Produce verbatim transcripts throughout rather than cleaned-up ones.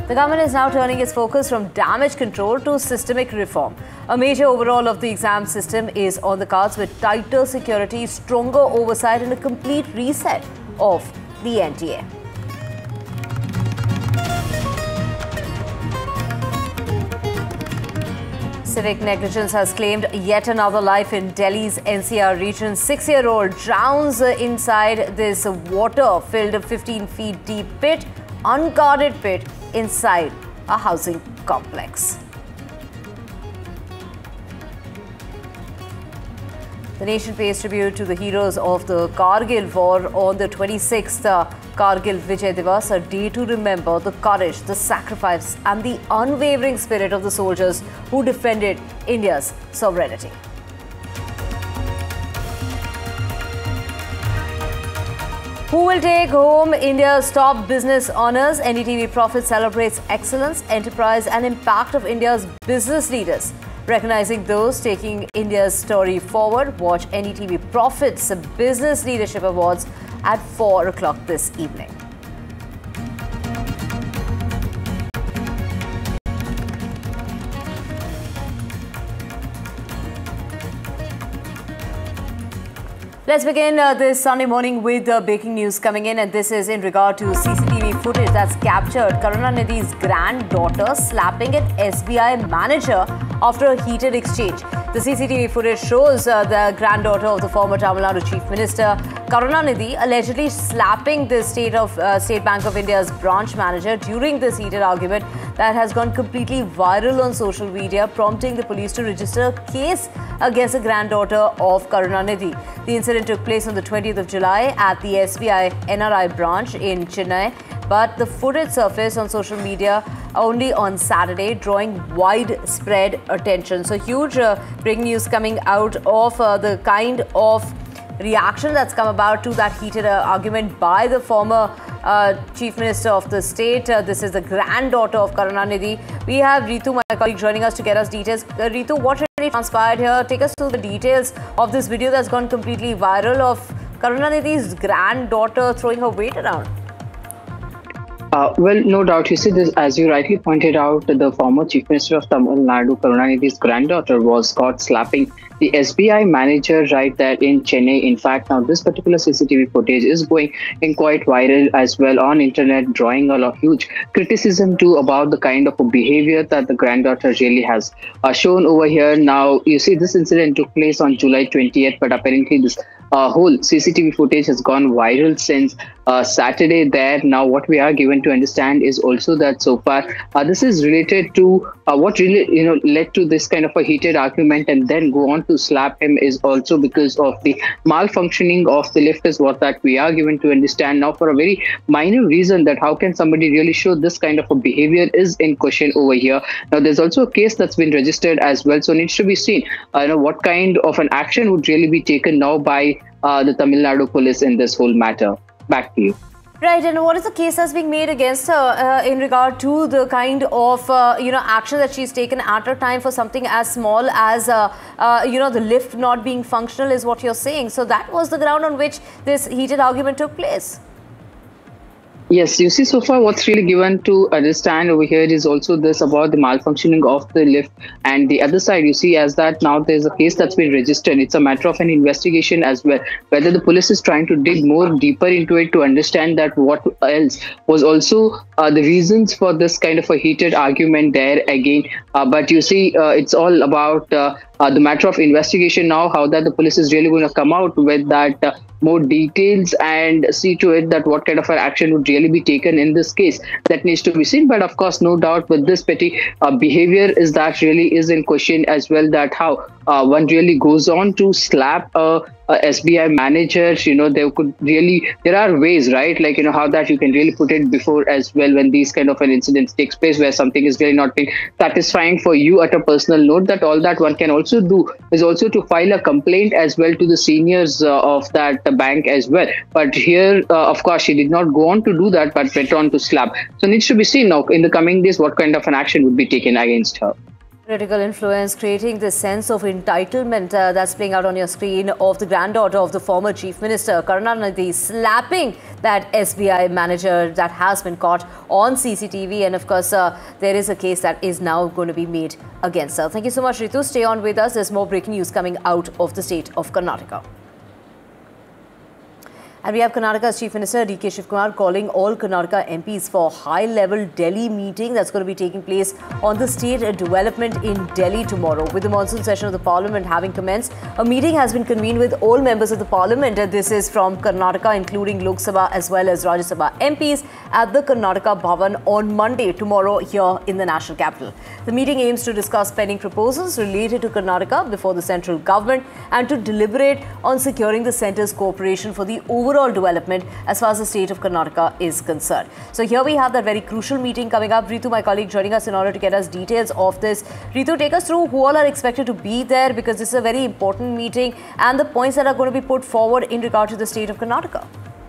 The government is now turning its focus from damage control to systemic reform. A major overhaul of the exam system is on the cards with tighter security, stronger oversight and a complete reset of the N T A. Civic negligence has claimed yet another life in Delhi's N C R region. Six-year-old drowns inside this water-filled fifteen feet deep pit, unguarded pit inside a housing complex. The nation pays tribute to the heroes of the Kargil war on the twenty-sixth uh, Kargil Vijay Divas, a day to remember the courage, the sacrifice and the unwavering spirit of the soldiers who defended India's sovereignty. Who will take home India's top business honours? N D T V Profit celebrates excellence, enterprise and impact of India's business leaders. Recognizing those taking India's story forward, watch N D T V Profit's Business Leadership Awards at four o'clock this evening. Let's begin uh, this Sunday morning with the uh, breaking news coming in, and this is in regard to C C T V footage that's captured Karunanidhi's granddaughter slapping an S B I manager after a heated exchange. The C C T V footage shows uh, the granddaughter of the former Tamil Nadu Chief Minister Karunanidhi allegedly slapping the State of uh, State Bank of India's branch manager during this heated argument that has gone completely viral on social media, prompting the police to register a case against the granddaughter of Karunanidhi. The incident took place on the twentieth of July at the S B I N R I branch in Chennai, but the footage surfaced on social media only on Saturday, drawing widespread attention. So huge uh, breaking news coming out of uh, the kind of reaction that's come about to that heated uh, argument by the former uh, Chief Minister of the state. Uh, this is the granddaughter of Karunanidhi. We have Ritu, my colleague, joining us to get us details. Uh, Ritu, what really transpired here? Take us through the details of this video that's gone completely viral of Karunanidhi's granddaughter throwing her weight around. Uh, well, no doubt. You see, this, as you rightly pointed out, the former Chief Minister of Tamil Nadu, Karunanidhi's granddaughter, was caught slapping the S B I manager right there in Chennai. In fact, now this particular C C T V footage is going in quite viral as well on internet, drawing a lot huge criticism too about the kind of behavior that the granddaughter really has uh, shown over here. Now, you see, this incident took place on July twentieth, but apparently this uh, whole C C T V footage has gone viral since uh, Saturday there. Now, what we are given to understand is also that so far uh, this is related to uh, what really you know led to this kind of a heated argument and then go on to slap him is also because of the malfunctioning of the lift, is what that we are given to understand. Now, for a very minor reason, that how can somebody really show this kind of a behavior is in question over here. Now, there's also a case that's been registered as well, so it needs to be seen uh, you know what kind of an action would really be taken now by uh, the Tamil Nadu police in this whole matter. Back to you. Right, and what is the case that's being made against her uh, in regard to the kind of uh, you know action that she's taken at her time for something as small as uh, uh, you know the lift not being functional, is what you're saying? So that was the ground on which this heated argument took place. Yes, you see, so far what's really given to understand over here is also this about the malfunctioning of the lift, and the other side you see as that now there's a case that's been registered. It's a matter of an investigation as well, whether the police is trying to dig more deeper into it to understand that what else was also uh, the reasons for this kind of a heated argument there again. Uh, but you see, uh, it's all about uh, uh, the matter of investigation now, how that the police is really going to come out with that uh, more details and see to it that what kind of an action would really be taken in this case. That needs to be seen. But of course, no doubt with this petty uh, behavior is that really is in question as well, that how uh, one really goes on to slap a, a S B I manager. You know, there could really, there are ways, right? Like, you know, how that you can really put it before as well when these kind of an incident takes place where something is really not being satisfying for you at a personal note, that all that one can also do is also to file a complaint as well to the seniors uh, of that bank as well. But here, uh, of course, she did not go on to do that, but went on to slap. So it needs to be seen now in the coming days what kind of an action would be taken against her. Political influence creating this sense of entitlement uh, that's playing out on your screen of the granddaughter of the former Chief Minister, Karunanidhi, slapping that S B I manager that has been caught on C C T V. And of course, uh, there is a case that is now going to be made against her. Thank you so much, Ritu. Stay on with us. There's more breaking news coming out of the state of Karnataka. And we have Karnataka's Chief Minister D K Shivakumar calling all Karnataka M Ps for high-level Delhi meeting that's going to be taking place on the state development in Delhi tomorrow. With the monsoon session of the Parliament having commenced, a meeting has been convened with all members of the Parliament. And this is from Karnataka, including Lok Sabha as well as Rajya Sabha M Ps at the Karnataka Bhavan on Monday, tomorrow, here in the national capital. The meeting aims to discuss pending proposals related to Karnataka before the central government and to deliberate on securing the centre's cooperation for the overall development as far as the state of Karnataka is concerned. So here we have that very crucial meeting coming up. Ritu, my colleague, joining us in order to get us details of this. Ritu, take us through who all are expected to be there, because this is a very important meeting, and the points that are going to be put forward in regard to the state of Karnataka.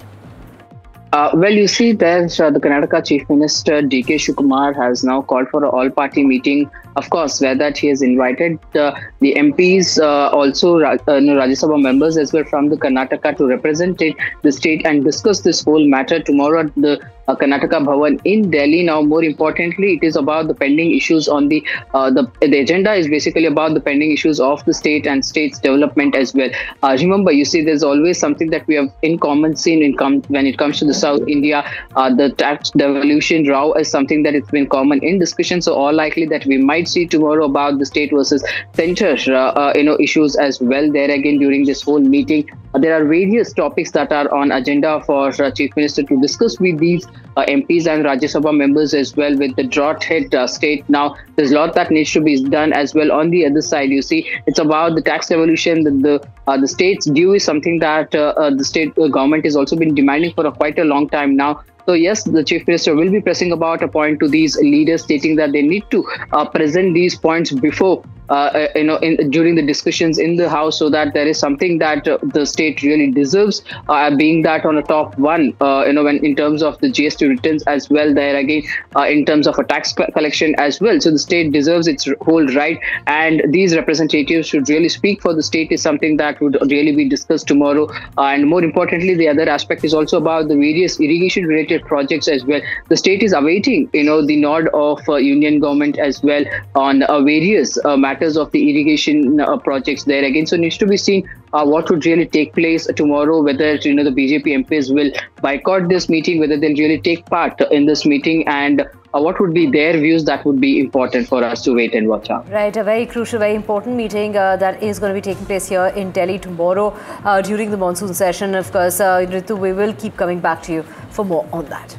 Uh, well, you see, there's uh, the Karnataka Chief Minister D K Shivakumar has now called for an all-party meeting. Of course, where that he has invited uh, the M Ps, uh, also uh, Rajya Sabha members as well from the Karnataka to represent the state and discuss this whole matter tomorrow at the uh, Karnataka Bhavan in Delhi. Now, more importantly, it is about the pending issues on the uh, the the agenda is basically about the pending issues of the state and state's development as well. Uh, remember, you see, there's always something that we have in common seen in com when it comes to the South India. Uh, the tax devolution row is something that it's been common in discussion. So, all likely that we might see tomorrow about the state versus center, uh, uh, you know, issues as well. There again during this whole meeting, uh, there are various topics that are on agenda for uh, Chief Minister to discuss with these uh, M Ps and Rajya Sabha members as well. With the drought hit uh, state now, there's a lot that needs to be done as well. On the other side, you see, it's about the tax devolution. The the, uh, the state's due is something that uh, uh, the state uh, government has also been demanding for a quite a long time now. So yes, the Chief Minister will be pressing about a point to these leaders, stating that they need to uh, present these points before, uh, you know, in, during the discussions in the House, so that there is something that uh, the state really deserves, uh, being that on a top one, uh, you know, when in terms of the G S T returns as well, there again, uh, in terms of a tax collection as well. So the state deserves its whole right, and these representatives should really speak for the state is something that would really be discussed tomorrow. Uh, and more importantly, the other aspect is also about the various irrigation related projects as well. The state is awaiting, you know, the nod of uh, union government as well on uh, various uh, matters of the irrigation uh, projects there again. So it needs to be seen uh, what would really take place tomorrow, whether, you know, the B J P M Ps will boycott this meeting, whether they'll really take part in this meeting, and uh, what would be their views. That would be important for us to wait and watch out. Right, a very crucial, very important meeting uh, that is going to be taking place here in Delhi tomorrow uh, during the monsoon session. Of course, uh, Ritu, we will keep coming back to you for more on that.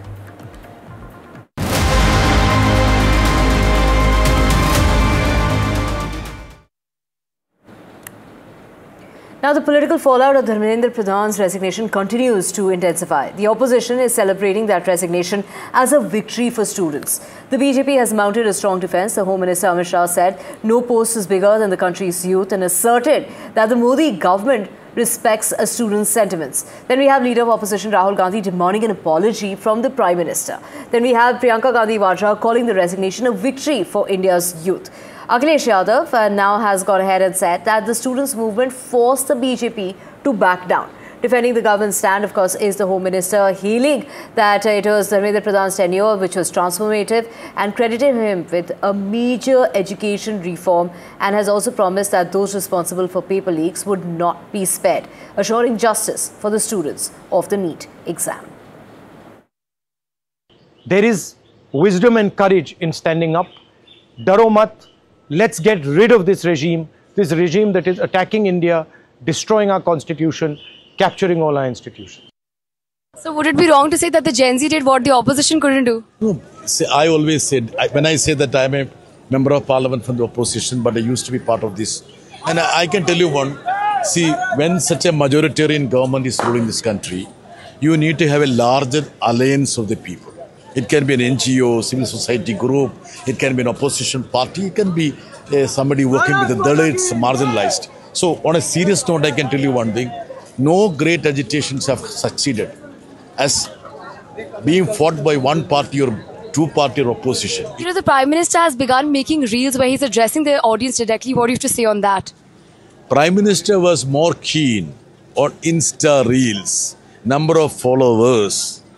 Now, the political fallout of Dharmendra Pradhan's resignation continues to intensify. The opposition is celebrating that resignation as a victory for students. The B J P has mounted a strong defense. The Home Minister Amit Shah said no post is bigger than the country's youth, and asserted that the Modi government respects a student's sentiments. Then we have Leader of Opposition Rahul Gandhi demanding an apology from the Prime Minister. Then we have Priyanka Gandhi Vadra calling the resignation a victory for India's youth. Akhilesh Yadav uh, now has gone ahead and said that the students' movement forced the B J P to back down. Defending the government's stand, of course, is the Home Minister, hailing that uh, it was Dharmendra Pradhan's tenure which was transformative, and credited him with a major education reform, and has also promised that those responsible for paper leaks would not be spared, assuring justice for the students of the NEET exam. There is wisdom and courage in standing up. Daro mat. Let's get rid of this regime, this regime that is attacking India, destroying our constitution, capturing all our institutions. So would it be wrong to say that the Gen Z did what the opposition couldn't do? No, see, I always said, I, when I say that I am a member of parliament from the opposition, but I used to be part of this. And I, I can tell you one, see, when such a majoritarian government is ruling this country, you need to have a larger alliance of the people. It can be an N G O, civil society group, it can be an opposition party, it can be uh, somebody working with the Dalits, marginalized. So on a serious note, I can tell you one thing, no great agitations have succeeded as being fought by one party or two-party opposition. You know, the Prime Minister has begun making reels where he's addressing the audience directly. What do you have to say on that? Prime Minister was more keen on Insta Reels, number of followers,